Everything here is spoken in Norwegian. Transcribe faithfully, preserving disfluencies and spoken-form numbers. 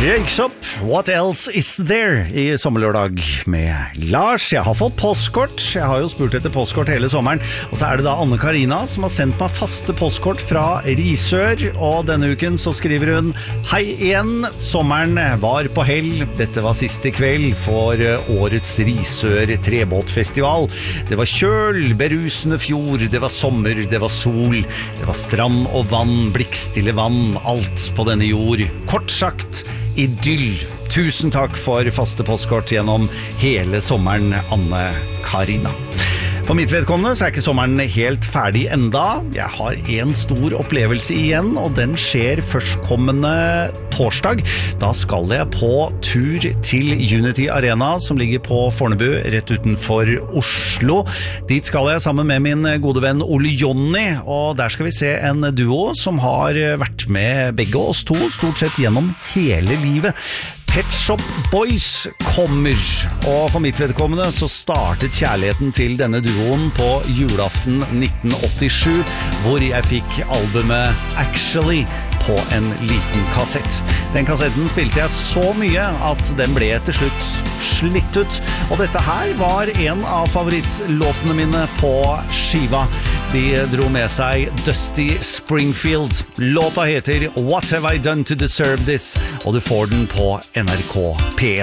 Røyksopp, what else is there i sommerlørdag med Lars. Jeg har fått postkort, jeg har jo spurt etter postkort hele sommeren. Og så er det da Anne Karina som har sendt meg faste postkort fra Risør. Og denne uken så skriver hun: Hei igjen, sommeren var på hell. Dette var siste kveld for årets Risør trebåtfestival. Det var kjøl, berusende fjord, det var sommer, det var sol. Det var strand og vann, blikkstille vann, alt på denne jord. Kort sagt, idyll. Tusen takk for faste postkort gjennom hele sommeren, Anne Karina. For mitt vedkommende så er ikke sommeren helt ferdig enda. Jeg har en stor opplevelse igjen, og den skjer førstkommende torsdag. Da skal jeg på tur til Unity Arena, som ligger på Fornebu, rett utenfor Oslo. Dit skal jeg sammen med min gode venn Ole Jonny, og der skal vi se en duo som har vært med begge oss to, stort sett gjennom hele livet. Pet Shop Boys kommer, og for mitt vedkommende så startet kjærligheten til denne duoen på julaften nitten åttisju, hvor jeg fikk albumet Actually på en liten kassett. Den kassetten spilte jeg så mye at den ble til slutt slitt ut, og dette her var en av favorittlåtene mine på skiva. De dro med seg Dusty Springfield. Låta heter What Have I Done to Deserve This, og du får den på N R K P